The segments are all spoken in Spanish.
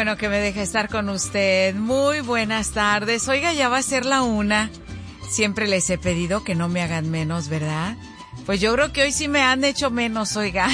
bueno que me deja estar con usted. Muy buenas tardes. Oiga, ya va a ser la 1. Siempre les he pedido que no me hagan menos, ¿verdad? Pues yo creo que hoy sí me han hecho menos, oiga.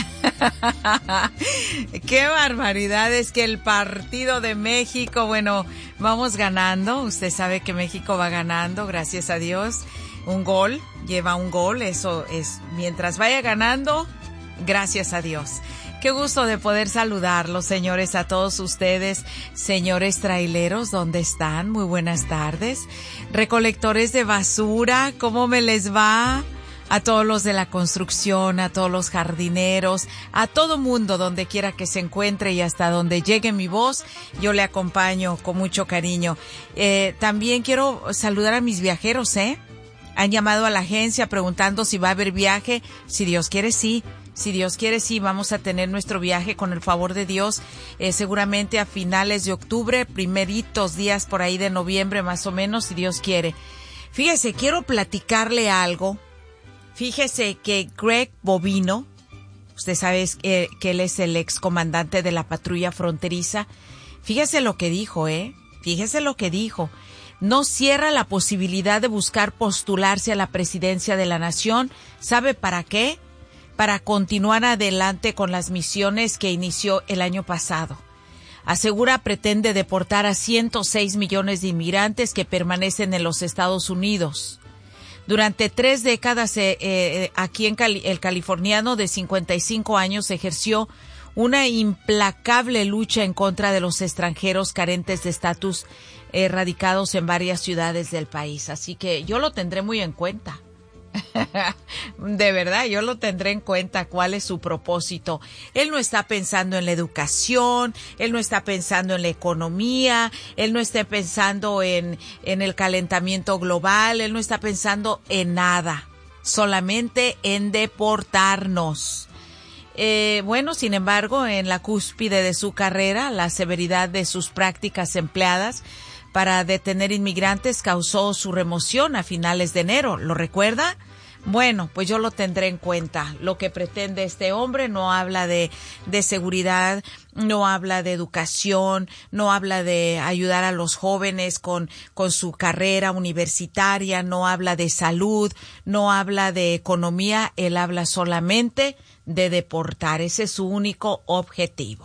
Qué barbaridad, es que el partido de México, bueno, vamos ganando. Usted sabe que México va ganando, gracias a Dios. Un gol, lleva un gol, eso es, mientras vaya ganando, gracias a Dios. Qué gusto de poder saludarlos, señores, a todos ustedes, señores traileros, ¿dónde están? Muy buenas tardes. Recolectores de basura, ¿cómo me les va? A todos los de la construcción, a todos los jardineros, a todo mundo donde quiera que se encuentre y hasta donde llegue mi voz, yo le acompaño con mucho cariño. También quiero saludar a mis viajeros, Han llamado a la agencia preguntando si va a haber viaje. Si Dios quiere, sí. Si Dios quiere, sí, vamos a tener nuestro viaje con el favor de Dios, seguramente a finales de octubre, primeritos días por ahí de noviembre más o menos, si Dios quiere. Fíjese, quiero platicarle algo. Fíjese que Greg Bovino, usted sabe que él es el excomandante de la patrulla fronteriza, fíjese lo que dijo, Fíjese lo que dijo. No cierra la posibilidad de buscar postularse a la presidencia de la nación. ¿Sabe para qué? Para continuar adelante con las misiones que inició el año pasado. Asegura pretende deportar a 106 millones de inmigrantes que permanecen en los Estados Unidos. Durante 3 décadas, aquí el californiano de 55 años ejerció una implacable lucha en contra de los extranjeros carentes de estatus radicados en varias ciudades del país. Así que yo lo tendré muy en cuenta. De verdad, yo lo tendré en cuenta cuál es su propósito. Él no está pensando en la educación, él no está pensando en la economía, él no está pensando en el calentamiento global, él no está pensando en nada, solamente en deportarnos. Bueno, sin embargo, en la cúspide de su carrera, la severidad de sus prácticas empleadas para detener inmigrantes causó su remoción a finales de enero. ¿Lo recuerda? Bueno, pues yo lo tendré en cuenta. Lo que pretende este hombre no habla de seguridad, no habla de educación, no habla de ayudar a los jóvenes con su carrera universitaria, no habla de salud, no habla de economía, él habla solamente de deportar. Ese es su único objetivo.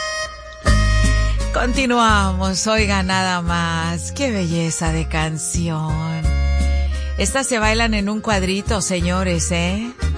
Continuamos, oiga nada más, qué belleza de canción. Estas se bailan en un cuadrito, señores,